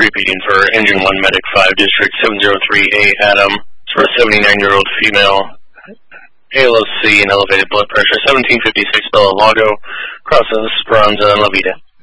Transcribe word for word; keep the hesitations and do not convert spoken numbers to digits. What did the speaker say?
repeating for Engine one Medic five, District seven zero three A, Adam, for a seventy-nine-year-old female, A L O C and elevated blood pressure, seventeen fifty-six Bella Lago, crosses Esperanza and La Vida.